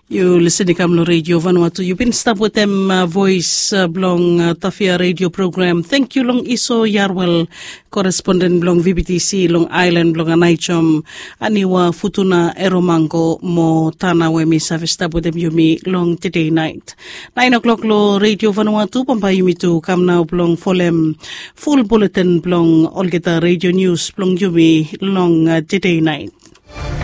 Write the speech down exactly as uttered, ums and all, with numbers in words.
You listen to Kamlo Radio Vanuatu. You've been stuck with them uh, voice uh, blong uh, Tafia radio program. Thank you long Iso Yarwell, correspondent blong V B T C long Island blong Anaichom aniwa futuna eromango mo tana wemi savista with them yumi long today night. Nine o'clock lo Radio Vanuatu pampa yumi tu kam now blong folem full bulletin blong Olgeta radio news blong yumi long uh, today night.